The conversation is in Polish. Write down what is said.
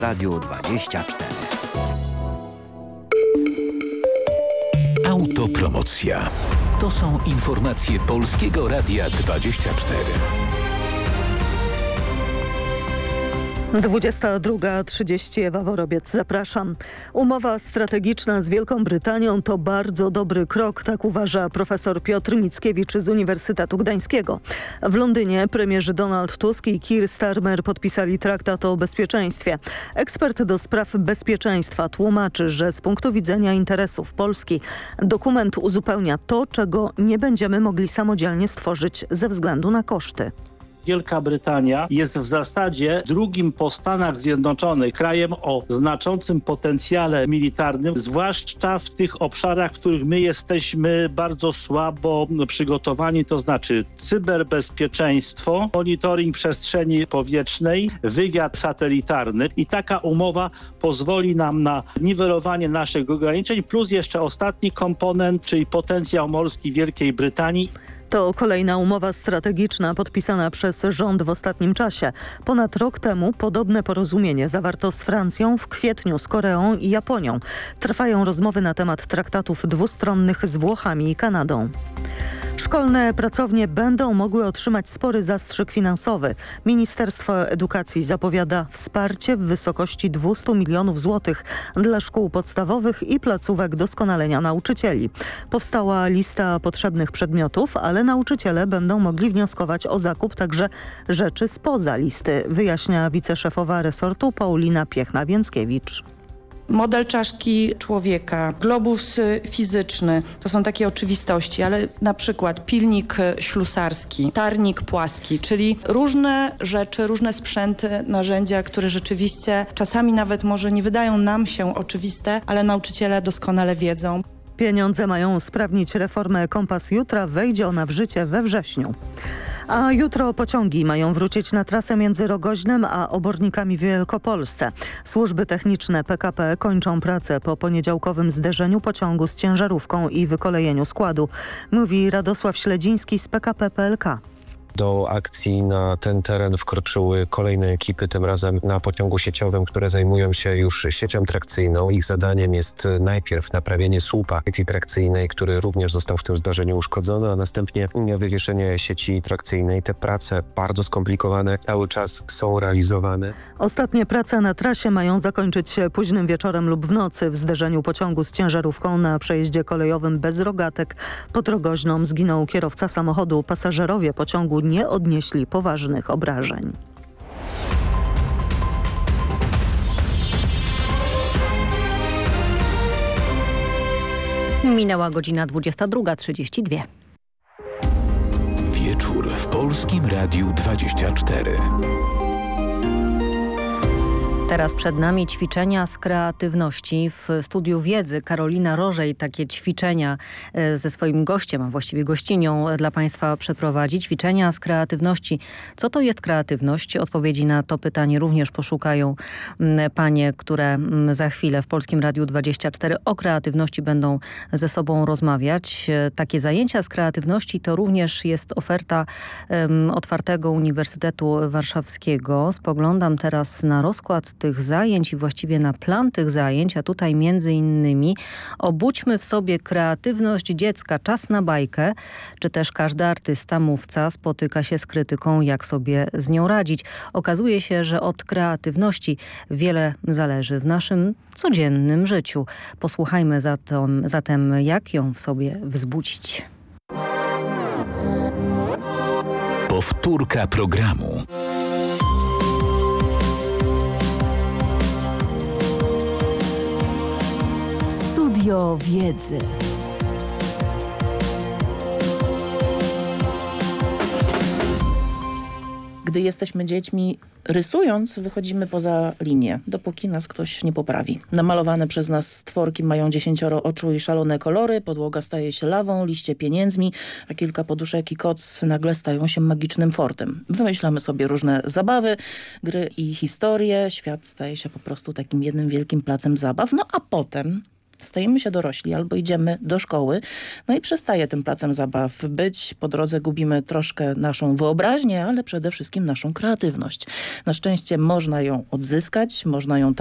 Radio 24. Autopromocja. To są informacje Polskiego Radia 24. 22:30. Ewa Worobiec, zapraszam. Umowa strategiczna z Wielką Brytanią to bardzo dobry krok, tak uważa profesor Piotr Mickiewicz z Uniwersytetu Gdańskiego. W Londynie premierzy Donald Tusk i Keir Starmer podpisali traktat o bezpieczeństwie. Ekspert do spraw bezpieczeństwa tłumaczy, że z punktu widzenia interesów Polski dokument uzupełnia to, czego nie będziemy mogli samodzielnie stworzyć ze względu na koszty. Wielka Brytania jest w zasadzie drugim po Stanach Zjednoczonych krajem o znaczącym potencjale militarnym, zwłaszcza w tych obszarach, w których my jesteśmy bardzo słabo przygotowani, to znaczy cyberbezpieczeństwo, monitoring przestrzeni powietrznej, wywiad satelitarny i taka umowa pozwoli nam na niwelowanie naszych ograniczeń, plus jeszcze ostatni komponent, czyli potencjał morski Wielkiej Brytanii. To kolejna umowa strategiczna podpisana przez rząd w ostatnim czasie. Ponad rok temu podobne porozumienie zawarto z Francją, w kwietniu z Koreą i Japonią. Trwają rozmowy na temat traktatów dwustronnych z Włochami i Kanadą. Szkolne pracownie będą mogły otrzymać spory zastrzyk finansowy. Ministerstwo Edukacji zapowiada wsparcie w wysokości 200 milionów złotych dla szkół podstawowych i placówek doskonalenia nauczycieli. Powstała lista potrzebnych przedmiotów, ale nauczyciele będą mogli wnioskować o zakup także rzeczy spoza listy, wyjaśnia wiceszefowa resortu Paulina Piechna-Więckiewicz. Model czaszki człowieka, globus fizyczny, to są takie oczywistości, ale na przykład pilnik ślusarski, tarnik płaski, czyli różne rzeczy, różne sprzęty, narzędzia, które rzeczywiście czasami nawet może nie wydają nam się oczywiste, ale nauczyciele doskonale wiedzą. Pieniądze mają usprawnić reformę Kompas Jutra, wejdzie ona w życie we wrześniu. A jutro pociągi mają wrócić na trasę między Rogoźnem a Obornikami w Wielkopolsce. Służby techniczne PKP kończą pracę po poniedziałkowym zderzeniu pociągu z ciężarówką i wykolejeniu składu, mówi Radosław Śledziński z PKP PLK. Do akcji na ten teren wkroczyły kolejne ekipy, tym razem na pociągu sieciowym, które zajmują się już siecią trakcyjną. Ich zadaniem jest najpierw naprawienie słupa sieci trakcyjnej, który również został w tym zdarzeniu uszkodzony, a następnie wywieszenie sieci trakcyjnej. Te prace bardzo skomplikowane cały czas są realizowane. Ostatnie prace na trasie mają zakończyć się późnym wieczorem lub w nocy. W zderzeniu pociągu z ciężarówką na przejeździe kolejowym bez rogatek pod Rogoźną zginął kierowca samochodu. Pasażerowie pociągu nie odnieśli poważnych obrażeń. Minęła godzina 22:32. Wieczór w Polskim Radiu 24. Teraz przed nami ćwiczenia z kreatywności. W Studiu Wiedzy Karolina Rożej takie ćwiczenia ze swoim gościem, a właściwie gościnią dla Państwa przeprowadzi. Ćwiczenia z kreatywności. Co to jest kreatywność? Odpowiedzi na to pytanie również poszukają panie, które za chwilę w Polskim Radiu 24 o kreatywności będą ze sobą rozmawiać. Takie zajęcia z kreatywności to również jest oferta Otwartego Uniwersytetu Warszawskiego. Spoglądam teraz na rozkład tych zajęć i właściwie na plan tych zajęć, a tutaj między innymi obudźmy w sobie kreatywność dziecka, czas na bajkę, czy też każdy artysta, mówca spotyka się z krytyką, jak sobie z nią radzić. Okazuje się, że od kreatywności wiele zależy w naszym codziennym życiu. Posłuchajmy zatem jak ją w sobie wzbudzić. Powtórka programu. Studio Wiedzy. Gdy jesteśmy dziećmi, rysując, wychodzimy poza linię, dopóki nas ktoś nie poprawi. Namalowane przez nas stworki mają 10 oczu i szalone kolory, podłoga staje się lawą, liście pieniędzmi, a kilka poduszek i koc nagle stają się magicznym fortem. Wymyślamy sobie różne zabawy, gry i historie. Świat staje się po prostu takim jednym wielkim placem zabaw. No a potem stajemy się dorośli albo idziemy do szkoły, no i przestaje tym placem zabaw być. Po drodze gubimy troszkę naszą wyobraźnię, ale przede wszystkim naszą kreatywność. Na szczęście można ją odzyskać, można ją